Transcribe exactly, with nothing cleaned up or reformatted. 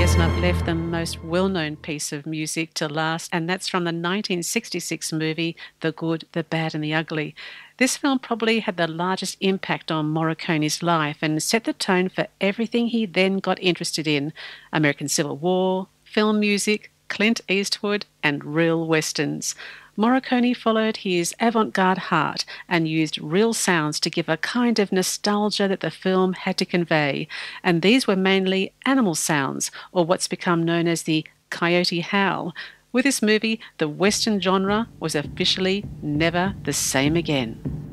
Yes, and I've left the most well-known piece of music to last, and that's from the nineteen sixty-six movie The Good, the Bad and the Ugly. This film probably had the largest impact on Morricone's life and set the tone for everything he then got interested in: American Civil War, film music, Clint Eastwood and real westerns. Morricone followed his avant-garde heart and used real sounds to give a kind of nostalgia that the film had to convey, and these were mainly animal sounds, or what's become known as the coyote howl. With this movie, the western genre was officially never the same again.